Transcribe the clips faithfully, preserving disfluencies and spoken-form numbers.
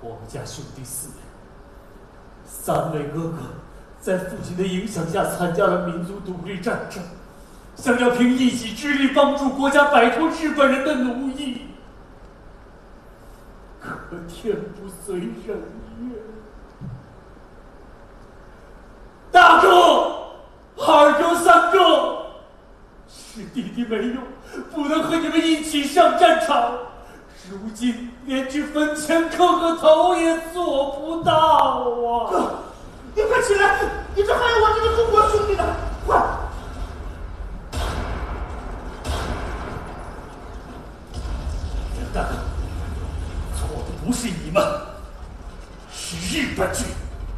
我们家兄弟四人，三位哥哥在父亲的影响下参加了民族独立战争，想要凭一己之力帮助国家摆脱日本人的奴役。可天不遂人愿，大哥、二哥、三哥，是弟弟没有，不能和你们一起上战场。如今连去坟前磕个头也做不到啊！ 哥，你快起来，你这还有我这个中国兄弟呢，快！ 袁大哥，错的不是你们，是日本军。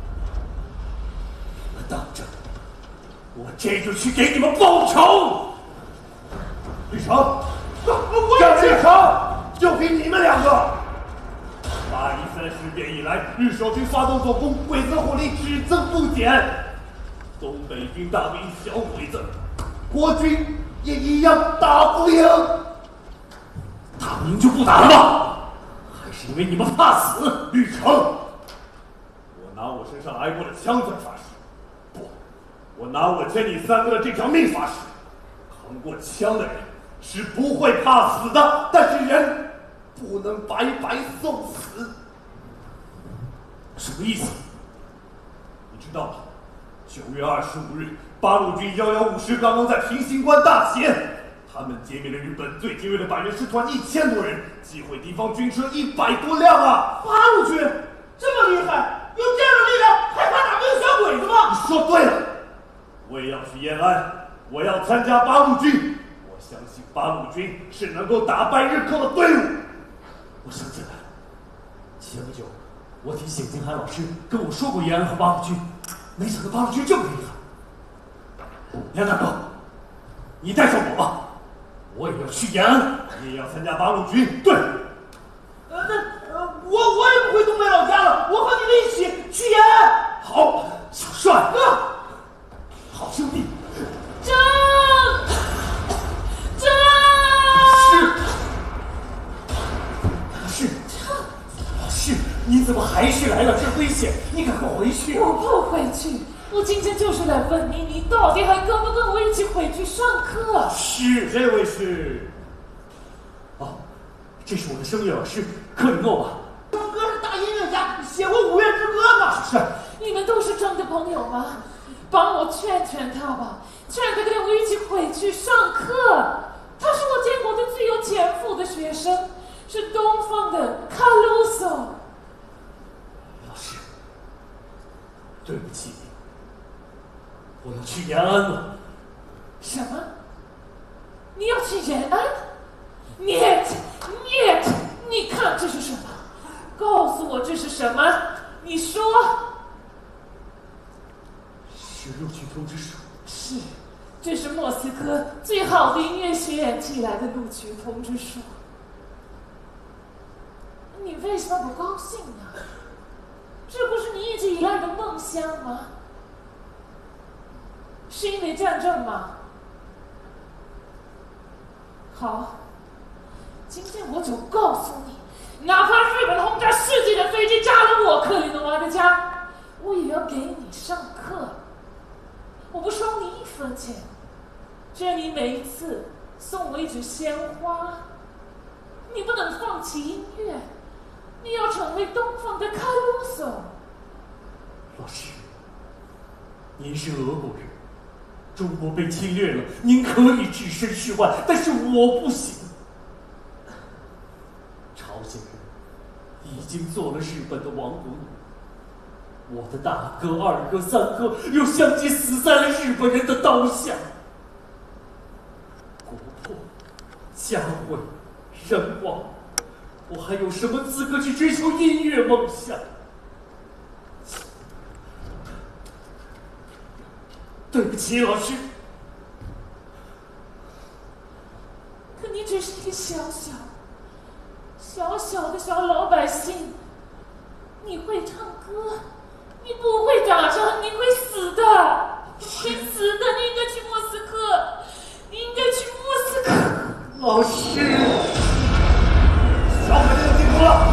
你们等着，我这就去给你们报仇！ 李成，我要去。就凭你们两个！八一三事变以来，日守军发动总攻，鬼子火力只增不减。东北军大兵小鬼子，国军也一样打不赢。 打不赢就不打了吗？还是因为你们怕死？ 绿城，我拿我身上挨过的枪在发誓，不，我拿我欠你三个的这条命发誓，扛过枪的人是不会怕死的，但是人不能白白送死。 什么意思？ 你知道吗？九月二十五日，八路军幺幺五师刚刚在平型关大捷，他们歼灭了日本最精锐的百人师团一千多人，击毁敌方军车一百多辆啊！ 八路军这么厉害，有这样的力量，还怕打不赢小鬼子吗？ 你说对了，我也要去延安，我要参加八路军。我相信八路军是能够打败日寇的队伍。 我想起来了，前不久我听谢金海老师跟我说过延安和八路军，没想到八路军这么厉害。梁大哥，你带上我吧，我也要去延安。 你也要参加八路军？对。 呃，那呃，我我也不回东北老家了，我和你们一起去延安。 好，小帅哥， 好兄弟。 征征是是老师，你怎么还是来了？这危险，你赶快回去。 我不回去，我今天就是来问你，你到底还跟不跟我一起回去上课？ 是，这位是。 哦，这是我的声乐老师克里诺吧？ 哥是大音乐家，写过《五月之歌》呢。 是。 你们都是真的朋友吗？帮我劝劝他吧，劝他跟我一起回去上课。他是我见过的最有天赋的学生，是东方的卡鲁索。 老师，对不起，我要去延安了。 什么？你要去延安？нет нет，你看这是什么？告诉我这是什么？你说。 是录取通知书。 是，这是莫斯科最好的音乐学院寄来的录取通知书。你为什么不高兴呢？这不是你一直以来的梦想吗？是因为战争吗？好，今天我就告诉你，哪怕日本轰炸世界的飞机炸了我克里诺娃的家，我也要给你上课。我不收你一分钱，只要你每一次送我一支鲜花。你不能放弃音乐，你要成为东方的卡鲁索。 老师，您是俄国人，中国被侵略了，您可以置身事外，但是我不行。朝鲜人已经做了日本的亡国奴，我的大哥、二哥、三哥又相继死在了日本人的刀下。国破家毁人亡，我还有什么资格去追求音乐梦想？对不起，老师。 可你只是一个小小、小小的小老百姓，你会唱歌，你不会打仗，你会死的，你会死的。你应该去莫斯科，你应该去莫斯科。 老师。 小鬼子有进攻了。